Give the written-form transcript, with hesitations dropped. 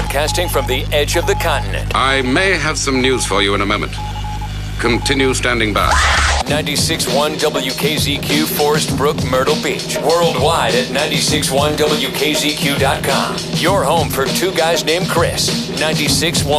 broadcasting from the edge of the continent. I may have some news for you in a moment. Continue standing by. 96.1 WKZQ, Forest Brook, Myrtle Beach. Worldwide at 96.1WKZQ.com. Your home for two guys named Chris. 96.1